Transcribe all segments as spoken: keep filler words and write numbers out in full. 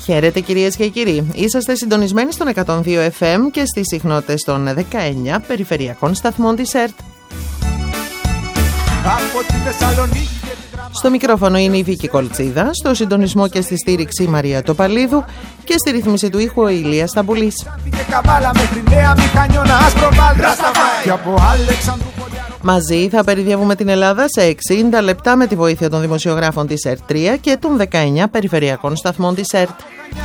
Χαίρετε κυρίες και κύριοι. Είσαστε συντονισμένοι στον εκατόν δύο εφ εμ και στις συχνότητες των δεκαεννιά περιφερειακών σταθμών της ΕΡΤ. Στο μικρόφωνο είναι η Βίκη Κολτσίδα, στο συντονισμό και στη στήριξη η Μαρία Τοπαλίδου και στη ρύθμιση του ήχου ο Ηλίας Σταμπουλής. Μαζί θα περιδιεύουμε την Ελλάδα σε εξήντα λεπτά με τη βοήθεια των δημοσιογράφων της ΕΡΤ τρία και των δεκαεννιά περιφερειακών σταθμών της ΕΡΤ.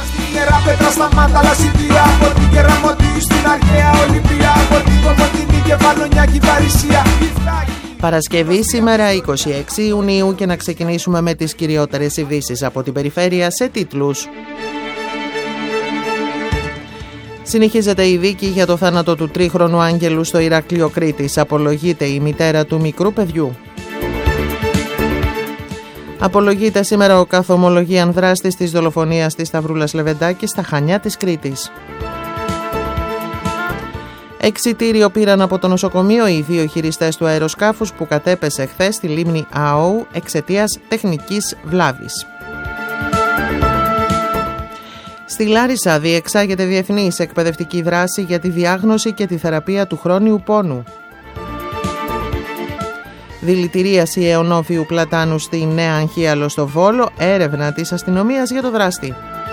Παρασκευή σήμερα είκοσι έξι Ιουνίου και να ξεκινήσουμε με τις κυριότερες ειδήσεις από την περιφέρεια σε τίτλους. Συνεχίζεται η δίκη για το θάνατο του τρίχρονου Άγγελου στο Ηράκλειο Κρήτης. Απολογείται η μητέρα του μικρού παιδιού. Απολογείται σήμερα ο καθομολογίαν δράστης της δολοφονίας της Σταυρούλας Λεβεντάκη στα Χανιά της Κρήτης. Εξιτήριο πήραν από το νοσοκομείο οι δύο χειριστές του αεροσκάφους που κατέπεσε χθες στη λίμνη Αόου εξαιτίας τεχνικής βλάβης. Στη Λάρισα διεξάγεται διεθνής εκπαιδευτική δράση για τη διάγνωση και τη θεραπεία του χρόνιου πόνου. Δηλητηρίαση αιωνόφιου πλατάνου στη Νέα Αγχίαλο στο Βόλο, έρευνα της αστυνομίας για το δράστη.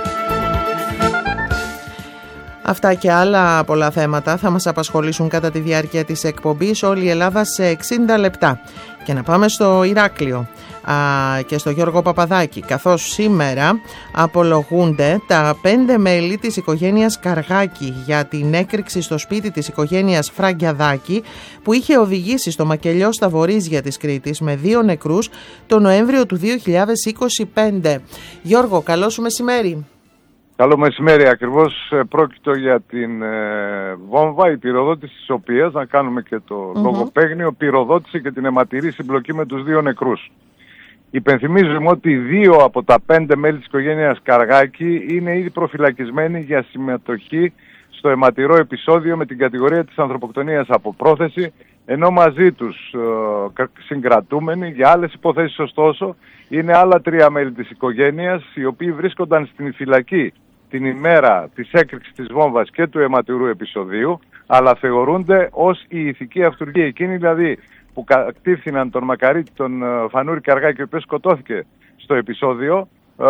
Αυτά και άλλα πολλά θέματα θα μας απασχολήσουν κατά τη διάρκεια της εκπομπής όλη η Ελλάδα σε εξήντα λεπτά. Και να πάμε στο Ηράκλειο α, και στο Γιώργο Παπαδάκη, καθώς σήμερα απολογούνται τα πέντε μέλη της οικογένειας Καργάκη για την έκρηξη στο σπίτι της οικογένειας Φραγκιαδάκη που είχε οδηγήσει στο μακελιό στα βορίζια της Κρήτης με δύο νεκρούς το Νοέμβριο του δύο χιλιάδες είκοσι πέντε. Γιώργο, καλό σου μεσημέρι. Καλό μεσημέρι. Ακριβώς πρόκειτο για την ε, βόμβα, η πυροδότηση της οποίας, να κάνουμε και το mm-hmm. λογοπαίγνιο, πυροδότησε και την αιματηρή συμπλοκή με τους δύο νεκρούς. Υπενθυμίζουμε ότι δύο από τα πέντε μέλη της οικογένειας Καργάκη είναι ήδη προφυλακισμένοι για συμμετοχή στο αιματηρό επεισόδιο με την κατηγορία της ανθρωποκτονίας από πρόθεση, ενώ μαζί τους ε, συγκρατούμενοι για άλλες υποθέσεις ωστόσο είναι άλλα τρία μέλη της οικογένειας οι οποίοι βρίσκονταν στην φυλακή την ημέρα της έκρηξης της βόμβας και του αιματηρού επεισοδίου, αλλά θεωρούνται ως η ηθική αυτουργία, εκείνοι δηλαδή που κατήφθηναν τον μακαρίτη τον Φανούρη Καργάκη, ο οποίος σκοτώθηκε στο επεισόδιο,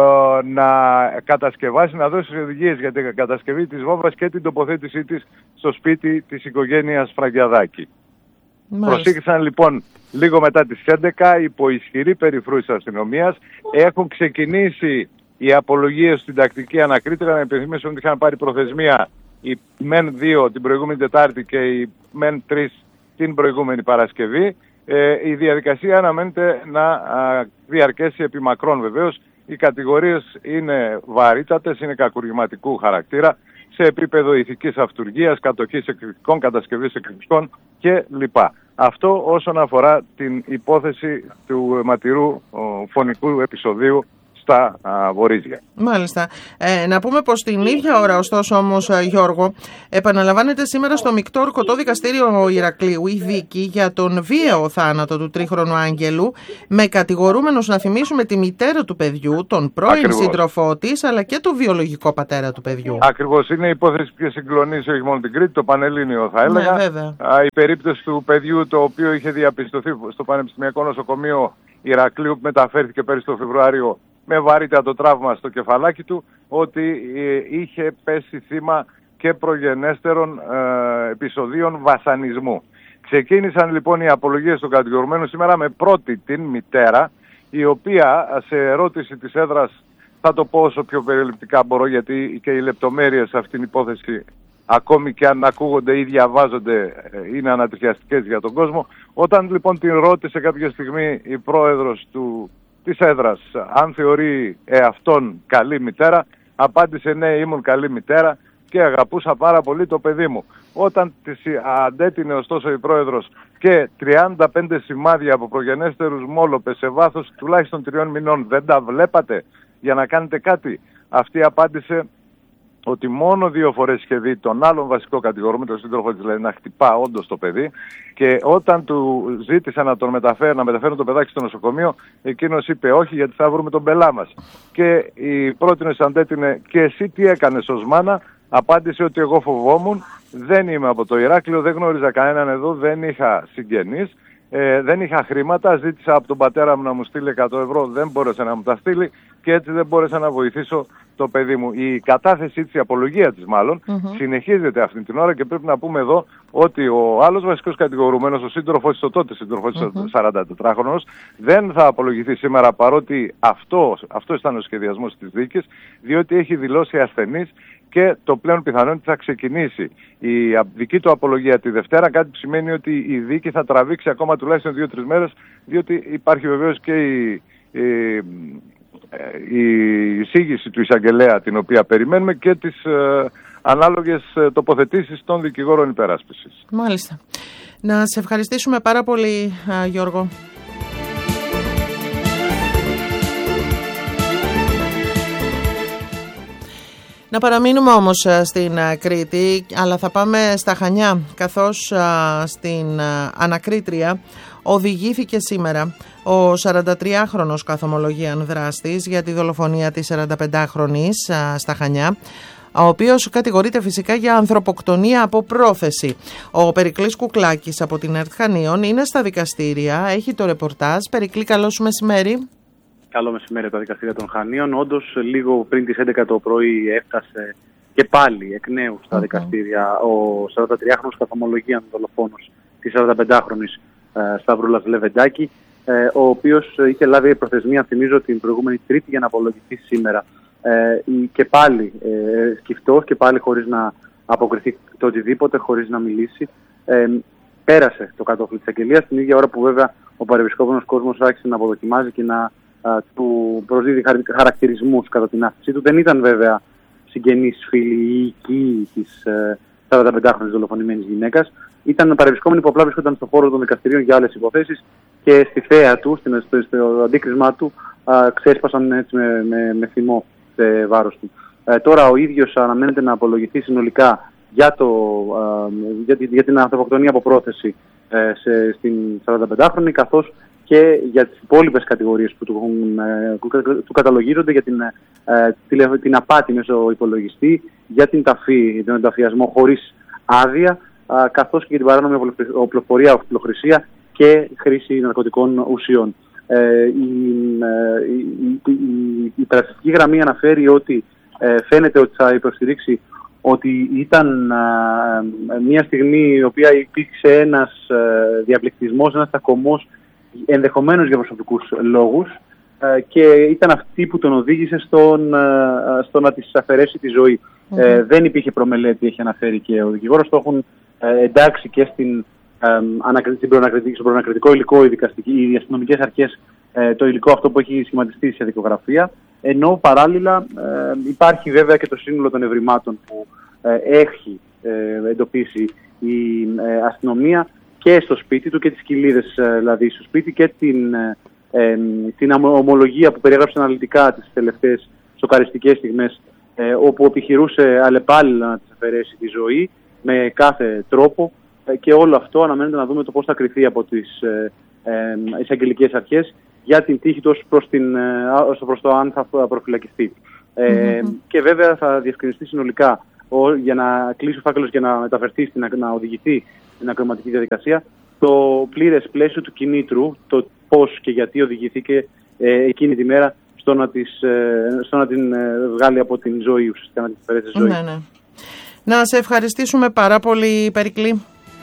να κατασκευάσει, να δώσει οδηγίες για την κατασκευή της βόμβας και την τοποθέτησή της στο σπίτι της οικογένειας Φραγκιαδάκη. Προσήγησαν λοιπόν λίγο μετά τις έντεκα υπό ισχυρή περιφρούση αστυνομίας. Έχουν ξεκινήσει οι απολογίες στην τακτική ανακρίτρια. Να υπενθυμίσουμε ότι είχαν πάρει προθεσμία οι μεν δύο την προηγούμενη Τετάρτη και οι μεν τρεις την προηγούμενη Παρασκευή. Ε, η διαδικασία αναμένεται να α, διαρκέσει επί μακρόν βεβαίως. Οι κατηγορίες είναι βαρύτατες, είναι κακουργηματικού χαρακτήρα σε επίπεδο ηθικής αυτουργίας, κατοχής εκρηκτικών, κατασκευής εκρηκτικών κλπ. Αυτό όσον αφορά την υπόθεση του αιματηρού φωνικού επεισοδίου στα α, βορίζια. Μάλιστα. Ε, να πούμε πως την ίδια ώρα, ωστόσο όμως, Γιώργο, επαναλαμβάνεται σήμερα στο Μεικτό Ορκωτό Δικαστήριο Ηρακλείου η δίκη για τον βίαιο θάνατο του τρίχρονου Άγγελου, με κατηγορούμενος, να θυμίσουμε, τη μητέρα του παιδιού, τον πρώην Ακριβώς. σύντροφό της, αλλά και τον βιολογικό πατέρα του παιδιού. Ακριβώς. Είναι η υπόθεση που συγκλονίσει όχι μόνο την Κρήτη, το Πανελλήνιο θα έλεγα. Ναι, βέβαια. Α, η περίπτωση του παιδιού το οποίο είχε διαπιστωθεί στο Πανεπιστημιακό Νοσοκομείο Ηρακλείου που μεταφέρθηκε πέρυσι το Φεβρουάριο με βαρύτατο τραύμα στο κεφαλάκι του, ότι ε, είχε πέσει θύμα και προγενέστερων ε, επεισοδίων βασανισμού. Ξεκίνησαν λοιπόν οι απολογίες των κατηγορουμένων σήμερα με πρώτη την μητέρα, η οποία σε ερώτηση της έδρας, θα το πω όσο πιο περιληπτικά μπορώ, γιατί και οι λεπτομέρειες σε αυτήν την υπόθεση, ακόμη και αν ακούγονται ή διαβάζονται, είναι ανατριχιαστικές για τον κόσμο. Όταν λοιπόν την ρώτησε κάποια στιγμή η πρόεδρος του της έδρας αν θεωρεί εαυτόν καλή μητέρα, απάντησε ναι, ήμουν καλή μητέρα και αγαπούσα πάρα πολύ το παιδί μου. Όταν της αντέτεινε ωστόσο η πρόεδρος και τριάντα πέντε σημάδια από προγενέστερους μόλοπες σε βάθος τουλάχιστον τριών μηνών, δεν τα βλέπατε για να κάνετε κάτι, αυτή απάντησε ότι μόνο δύο φορές είχε δει τον άλλον βασικό κατηγορούμενο, τον σύντροφο της, δηλαδή να χτυπά όντως το παιδί, και όταν του ζήτησε να τον μεταφέρει, να μεταφέρουν το παιδάκι στο νοσοκομείο, εκείνος είπε όχι, γιατί θα βρούμε τον πελά μας. Και η πρότεινος αντέτεινε, και εσύ τι έκανες ως μάνα? Απάντησε ότι εγώ φοβόμουν, δεν είμαι από το Ηράκλειο, δεν γνώριζα κανέναν εδώ, δεν είχα συγγενείς, ε, δεν είχα χρήματα, ζήτησα από τον πατέρα μου να μου στείλει εκατό ευρώ, δεν μπόρεσε να μου τα στείλει και έτσι δεν μπόρεσα να βοηθήσω το παιδί μου. Η κατάθεσή της, η απολογία της μάλλον, mm-hmm. συνεχίζεται αυτή την ώρα, και πρέπει να πούμε εδώ ότι ο άλλος βασικός κατηγορούμενος, ο σύντροφος της, ο τότε σύντροφος της, mm-hmm. σαραντατετράχρονος, δεν θα απολογηθεί σήμερα, παρότι αυτό, αυτό ήταν ο σχεδιασμός της δίκης, διότι έχει δηλώσει ασθενής και το πλέον πιθανό ότι θα ξεκινήσει η δική του απολογία τη Δευτέρα, κάτι που σημαίνει ότι η δίκη θα τραβήξει ακόμα τουλάχιστον δύο τρεις μέρες, διότι υπάρχει βεβαίως και η, η, η εισήγηση του εισαγγελέα, την οποία περιμένουμε, και τις ε, ανάλογες τοποθετήσεις των δικηγόρων υπεράσπισης. Μάλιστα. Να σε ευχαριστήσουμε πάρα πολύ, Γιώργο. Να παραμείνουμε όμως στην Κρήτη, αλλά θα πάμε στα Χανιά, καθώς στην ανακρίτρια οδηγήθηκε σήμερα ο σαραντατριάχρονος καθομολογίαν δράστης για τη δολοφονία της σαρανταπεντάχρονης στα Χανιά, ο οποίος κατηγορείται φυσικά για ανθρωποκτονία από πρόθεση. Ο Περικλής Κουκλάκης από την ΕΡΤ Χανίων είναι στα δικαστήρια, έχει το ρεπορτάζ. Περικλή, καλό σου μεσημέρι. Καλό μεσημέρι από τα δικαστήρια των Χανίων. Όντως, λίγο πριν τις έντεκα το πρωί έφτασε και πάλι εκ νέου στα okay. δικαστήρια ο σαραντατριάχρονος καθομολογίαν δολοφόνος της σαρανταπεντάχρονης ε, Σταυρούλας Λεβεντάκη, ε, ο οποίος είχε λάβει προθεσμία, θυμίζω, την προηγούμενη Τρίτη για να απολογηθεί σήμερα. Ε, και πάλι ε, σκυφτός και πάλι χωρίς να αποκριθεί το οτιδήποτε, χωρίς να μιλήσει. Ε, πέρασε το κατόφλι της αγγελίας, την ίδια ώρα που βέβαια ο παρευρισκόμενος κόσμος άρχισε να αποδοκιμάζει και να α, του προσδίδει χαρακτηρισμούς κατά την άφησή του. Δεν ήταν βέβαια συγγενείς, φίλοι ή οικοί της ε, σαρανταπεντάχρονης δολοφονημένης γυναίκας. Ήταν παρευρισκόμενοι που απλά βρισκόταν στον χώρο των δικαστηρίων για άλλες υποθέσεις και στη θέα του, στην, στο, στο αντίκρισμά του, α, ξέσπασαν έτσι με, με, με θυμό σε βάρος του. Ε, τώρα ο ίδιος αναμένεται να απολογηθεί συνολικά για, το, α, για, για την ανθρωποκτονία από πρόθεση ε, σε, στην σαρανταπεντάχρονη, καθώς και για τις υπόλοιπες κατηγορίες που του, ε, του καταλογίζονται, για την, ε, την, την απάτη μέσω υπολογιστή, για την ταφή, τον ενταφιασμό χωρίς άδεια, α, καθώς και για την παράνομη οπλοφορία, οπλοχρησία και χρήση ναρκωτικών ουσιών. Ε, η, η, η, η περαστατική γραμμή αναφέρει ότι ε, φαίνεται ότι θα υποστηρίξει ότι ήταν α, μια στιγμή η οποία υπήρξε ένας ε, διαπληκτισμός, ένας τακωμός, ενδεχομένως για προσωπικούς λόγους, ε, και ήταν αυτή που τον οδήγησε στον, ε, στο να της αφαιρέσει τη ζωή. Mm-hmm. Ε, δεν υπήρχε προμελέτη, έχει αναφέρει και ο δικηγόρος, το έχουν ε, εντάξει και στην στο προανακριτικό υλικό, οι, δικαστικοί, οι αστυνομικές αρχές, ε, το υλικό αυτό που έχει σχηματιστεί σε δικογραφία, ενώ παράλληλα ε, υπάρχει βέβαια και το σύνολο των ευρημάτων που ε, έχει ε, εντοπίσει η ε, αστυνομία και στο σπίτι του και τις κοιλίδες ε, δηλαδή στο σπίτι και την, ε, την ομολογία που περιέγραψε αναλυτικά τις τελευταίες σοκαριστικές στιγμές, ε, όπου επιχειρούσε αλλεπάλληλα να της αφαιρέσει τη ζωή με κάθε τρόπο. Και όλο αυτό αναμένεται να δούμε το πώς θα κριθεί από τις ε, ε, εισαγγελικές αρχές για την τύχη του ως προς, την, ε, ως προς το αν θα προφυλακιστεί. Ε, mm-hmm. Και βέβαια θα διευκρινιστεί συνολικά ο, για να κλείσει ο φάκελος και να μεταφερθεί, στην, να οδηγηθεί στην ακροματική διαδικασία, το πλήρες πλαίσιο του κινήτρου, το πώς και γιατί οδηγηθήκε ε, εκείνη τη μέρα στο να, της, ε, στο να την ε, βγάλει από την ζωή, ουσιαστικά να την αφαιρέσει τη ζωή. Ναι, ναι. Να σε ευχαριστήσουμε πάρα πολύ, Περικλή.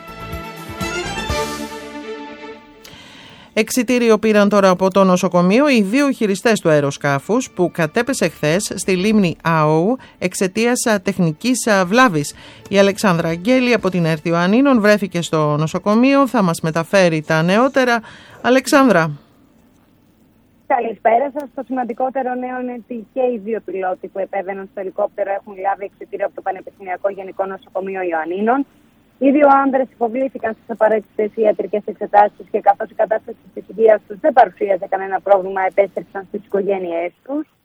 Εξιτήριο πήραν τώρα από το νοσοκομείο οι δύο χειριστές του αεροσκάφους που κατέπεσε χθες στη λίμνη Άου εξαιτίας τεχνικής βλάβης. Η Αλεξάνδρα Αγγέλη από την ΕΡΤ Ιωαννίνων βρέθηκε στο νοσοκομείο, θα μας μεταφέρει τα νεότερα. Αλεξάνδρα. Καλησπέρα σας. Το σημαντικότερο νέο είναι ότι και οι δύο πιλότοι που επέβαιναν στο ελικόπτερο έχουν λάβει εξιτήριο από το Πανεπιστημιακό Γενικό Νοσοκομείο Ιωαννίνων. Οι δύο άνδρες υποβλήθηκαν στις απαραίτητες ιατρικές εξετάσεις και καθώς η κατάσταση της υγείας τους δεν παρουσίαζε κανένα πρόβλημα, επέστρεψαν στις οικογένειές τους.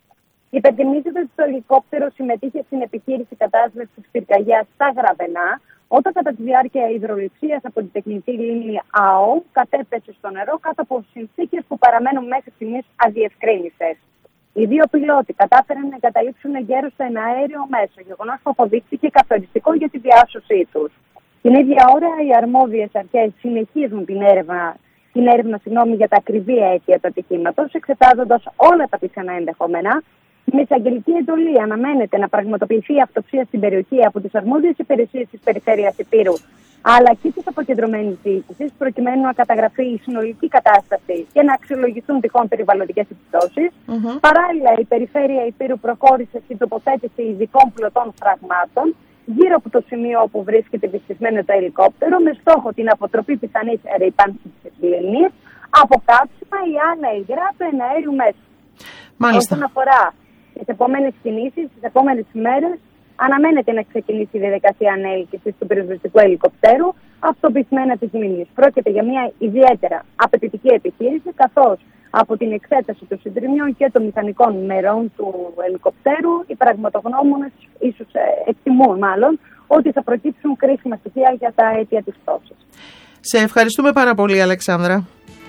Υπενθυμίζεται ότι το ελικόπτερο συμμετείχε στην επιχείρηση κατάσβεσης της πυρκαγιάς στα Γραβενά, όταν κατά τη διάρκεια υδρολειψίας από την τεχνητή λίμνη ΑΟ κατέπεσε στο νερό κάτω από συνθήκες που παραμένουν μέχρι στιγμής αδιευκρίνητες. Οι δύο πιλότοι κατάφεραν να εγκαταλείψουν εγκαίρως το εναέριο μέσο, γεγονός που αποδείχθηκε καθοριστικό για τη διάσωσή τους. Την ίδια ώρα, οι αρμόδιες αρχές συνεχίζουν την έρευνα, την έρευνα συγγνώμη, για τα ακριβή αίτια του ατυχήματος, εξετάζοντας όλα τα πιθανά ενδεχόμενα. Με εισαγγελική εντολή αναμένεται να πραγματοποιηθεί η αυτοψία στην περιοχή από τις αρμόδιες υπηρεσίες της Περιφέρειας Ηπείρου, αλλά και της αποκεντρωμένης διοίκησης, προκειμένου να καταγραφεί η συνολική κατάσταση και να αξιολογηθούν τυχόν περιβαλλοντικές επιπτώσεις. Mm-hmm. Παράλληλα, η Περιφέρεια Ηπείρου προχώρησε στην τοποθέτηση ειδικών πλωτών φραγμάτων γύρω από το σημείο όπου βρίσκεται βυθισμένο το ελικόπτερο, με στόχο την αποτροπή πιθανής ρηπάνσης της λίμνης, αποκάψιμα ή άλλα υγρά του εναέριου μέσου. Μάλιστα. Όσον αφορά τις επόμενες κινήσεις, τις επόμενες ημέρες, αναμένεται να ξεκινήσει η διαδικασία ανέλκυσης του πυροσβεστικού ελικοπτέρου αυτοπισμένα της λίμνης. Πρόκειται για μια ιδιαίτερα απαιτητική επιχείρηση, καθώς από την εξέταση των συντριμιών και των μηχανικών μερών του ελικοπτέρου, οι πραγματογνώμονες ίσως εκτιμούν μάλλον ότι θα προκύψουν κρίσιμα στοιχεία για τα αίτια της πτώσης. Σε ευχαριστούμε πάρα πολύ, Αλεξάνδρα.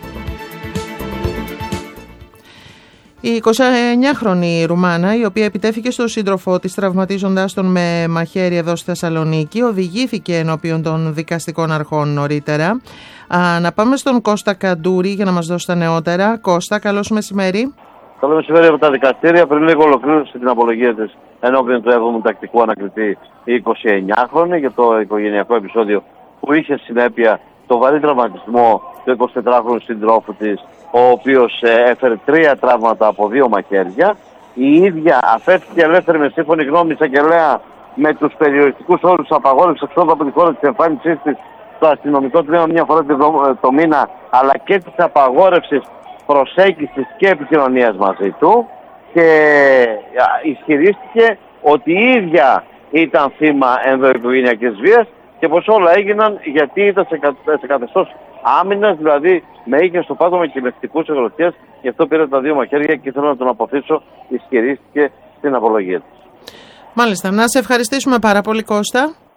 Η εικοσιεννιάχρονη Ρουμάνα, η οποία επιτέθηκε στο σύντροφό της τραυματίζοντάς τον με μαχαίρι εδώ στη Θεσσαλονίκη, οδηγήθηκε ενώπιον των δικαστικών αρχών νωρίτερα. Α, να πάμε στον Κώστα Καντούρη για να μας δώσει τα νεότερα. Κώστα, καλώς μεσημέρι. Καλό μεσημέρι από τα δικαστήρια. Πριν λίγο ολοκλήρωσε την απολογία της ενώπιον του έβδομου τακτικού ανακριτή η εικοσιεννιάχρονη για το οικογενειακό επεισόδιο που είχε συνέπεια το βαρύ τραυματισμό του εικοσιτετράχρονου συντρόφου της, ο οποίος ε, έφερε τρία τραύματα από δύο μαχαίρια. Η ίδια αφέθηκε ελεύθερη με σύμφωνη γνώμη εισαγγελέα με τους περιοριστικούς όρους απαγόρευσης εξόδου από τη χώρα της εμφάνισής της στο αστυνομικό τμήμα μια φορά το, το μήνα, αλλά και της απαγόρευσης προσέγγισης και επικοινωνίας μαζί του, και ισχυρίστηκε ότι η ίδια ήταν θύμα ενδοοικογενειακής βίας και πως όλα έγιναν γιατί ήταν σε, κα, σε καθεστώς άμυνας, δηλαδή με είχε στο πάτωμα και λεκτικούς εγκλωτίας, γι' αυτό πήρε τα δύο μαχαίρια και θέλω να τον αποθήσω, ισχυρίστηκε στην απολογία της. Μάλιστα, να σε ευχαριστήσουμε πάρα πολύ, Κώστα.